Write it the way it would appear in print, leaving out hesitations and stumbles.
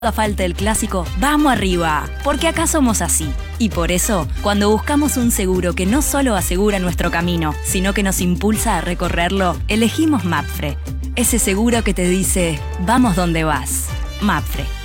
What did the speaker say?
Falta el clásico ¡vamos arriba! Porque acá somos así. Y por eso, cuando buscamos un seguro que no solo asegura nuestro camino, sino que nos impulsa a recorrerlo, elegimos Mapfre. Ese seguro que te dice, vamos donde vas. Mapfre.